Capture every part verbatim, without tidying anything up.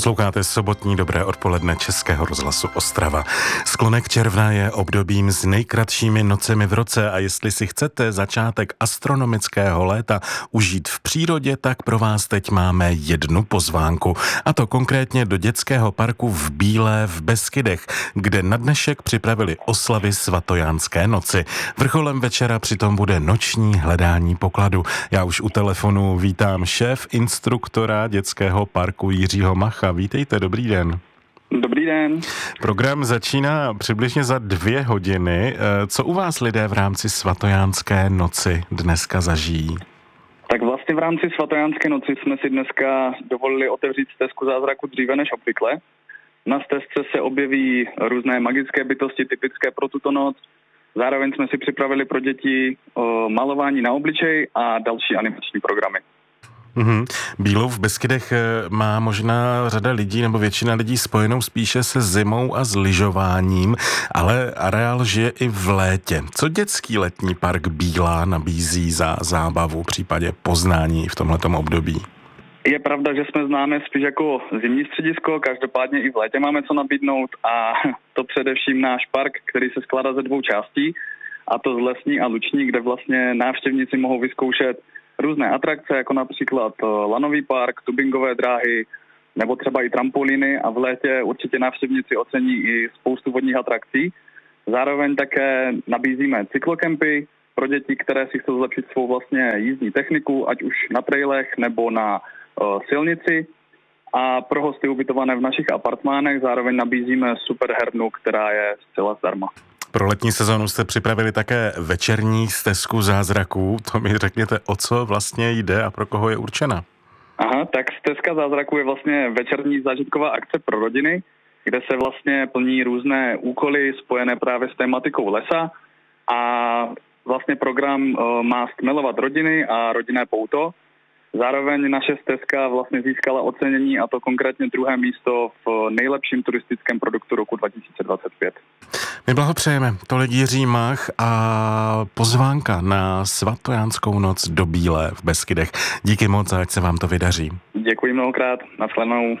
Posloucháte sobotní dobré odpoledne Českého rozhlasu Ostrava. Sklonek června je obdobím s nejkratšími nocemi v roce a jestli si chcete začátek astronomického léta užít v přírodě, tak pro vás teď máme jednu pozvánku. A to konkrétně do dětského parku v Bílé v Beskydech, kde na dnešek připravili oslavy Svatojánské noci. Vrcholem večera přitom bude noční hledání pokladu. Já už u telefonu vítám šéf instruktora dětského parku Jiřího Macha. Vítejte, dobrý den. Dobrý den. Program začíná přibližně za dvě hodiny. Co u vás lidé v rámci Svatojánské noci dneska zažijí? Tak vlastně v rámci Svatojánské noci jsme si dneska dovolili otevřít stezku zázraku dříve než obvykle. Na stezce se objeví různé magické bytosti typické pro tuto noc. Zároveň jsme si připravili pro děti malování na obličej a další animační programy. Mm-hmm. Bílou v Beskydech má možná řada lidí nebo většina lidí spojenou spíše se zimou a s lyžováním, ale areál žije i v létě. Co dětský letní park Bílá nabízí za zábavu, v případě poznání v tomhletom období? Je pravda, že jsme známe spíš jako zimní středisko, každopádně i v létě máme co nabídnout a to především náš park, který se skládá ze dvou částí, a to z Lesní a Luční, kde vlastně návštěvníci mohou vyzkoušet různé atrakce, jako například lanový park, tubingové dráhy, nebo třeba i trampolíny, a v létě určitě návštěvníci ocení i spoustu vodních atrakcí. Zároveň také nabízíme cyklokempy pro děti, které si chcou zlepšit svou vlastně jízdní techniku, ať už na trailech nebo na uh, silnici. A pro hosty ubytované v našich apartmánech zároveň nabízíme superhernu, která je zcela zdarma. Pro letní sezónu jste připravili také večerní stezku zázraků. To mi řekněte, o co vlastně jde a pro koho je určena. Aha, tak stezka zázraků je vlastně večerní zážitková akce pro rodiny, kde se vlastně plní různé úkoly spojené právě s tématikou lesa a vlastně program uh, má stmelovat rodiny a rodinné pouto. Zároveň naše stezka vlastně získala ocenění, a to konkrétně druhé místo v nejlepším turistickém produktu roku dva tisíce dvacet pět. My blahopřejeme. Tolik Jiří Mach a pozvánka na Svatojánskou noc do Bílé v Beskydech. Díky moc a ať se vám to vydaří. Děkuji mnohokrát. Nashledanou.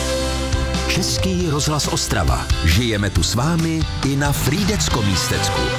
Český rozhlas Ostrava. Žijeme tu s vámi i na Frýdecko-Místecku.